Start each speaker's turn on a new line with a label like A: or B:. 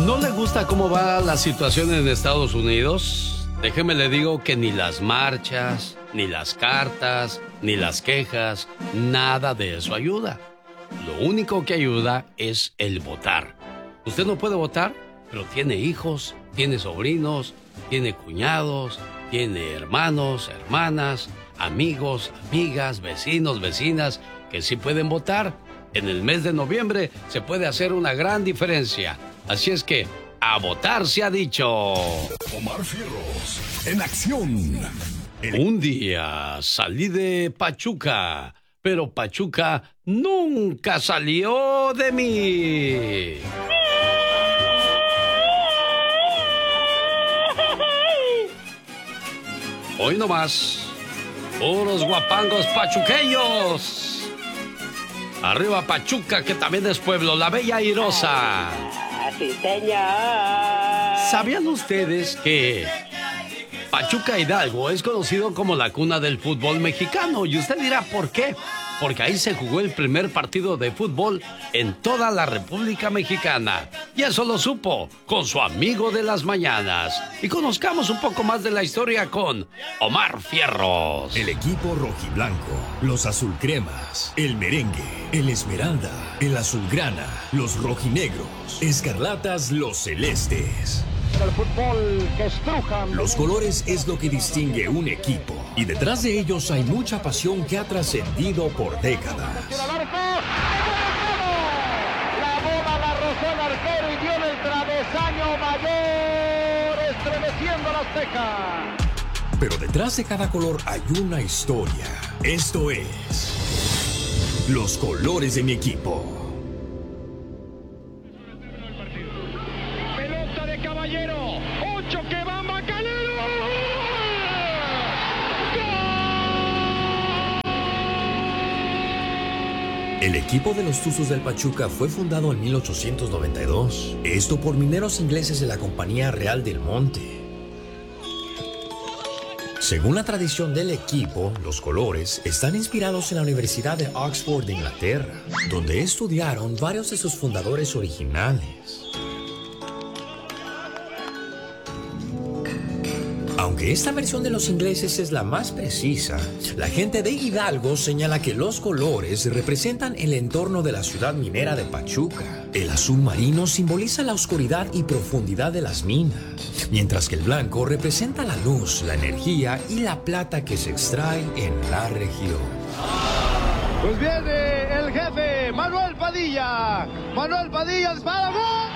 A: ¿No le gusta cómo va la situación en Estados Unidos? Déjeme le digo que ni las marchas, ni las cartas, ni las quejas, nada de eso ayuda. Lo único que ayuda es el votar. Usted no puede votar, pero tiene hijos, tiene sobrinos, tiene cuñados, tiene hermanos, hermanas, amigos, amigas, vecinos, vecinas que sí pueden votar. En el mes de noviembre se puede hacer una gran diferencia. Así es que, a votar se ha dicho.
B: Omar Fierros, en acción.
A: Un día salí de Pachuca, pero Pachuca nunca salió de mí. Hoy nomás, puros guapangos pachuqueños. Arriba Pachuca, que también es pueblo, la bella airosa.
C: Sí, señor.
A: ¿Sabían ustedes que Pachuca Hidalgo es conocido como la cuna del fútbol mexicano? Y usted dirá, ¿por qué? Porque ahí se jugó el primer partido de fútbol en toda la República Mexicana. Y eso lo supo con su amigo de las mañanas. Y conozcamos un poco más de la historia con Omar Fierros.
B: El equipo rojiblanco, los azulcremas, el merengue, el esmeralda, el azulgrana, los rojinegros, escarlatas, los celestes.
D: El fútbol que estrujan.
B: Los colores es lo que distingue un equipo. Y detrás de ellos hay mucha pasión que ha trascendido por décadas.
D: La bola la rozó el arquero y dio en el travesaño mayor, estremeciendo las Azteca.
B: Pero detrás de cada color hay una historia. Esto es los colores de mi equipo.
D: Pelota de Caballero, 8 que va Macanero.
B: El equipo de los Tuzos del Pachuca fue fundado en 1892. Esto por mineros ingleses de la Compañía Real del Monte. Según la tradición del equipo, los colores están inspirados en la Universidad de Oxford de Inglaterra, donde estudiaron varios de sus fundadores originales. Aunque esta versión de los ingleses es la más precisa, la gente de Hidalgo señala que los colores representan el entorno de la ciudad minera de Pachuca. El azul marino simboliza la oscuridad y profundidad de las minas, mientras que el blanco representa la luz, la energía y la plata que se extrae en la región.
D: Pues viene el jefe, Manuel Padilla. Manuel Padilla dispara. ¡Gol!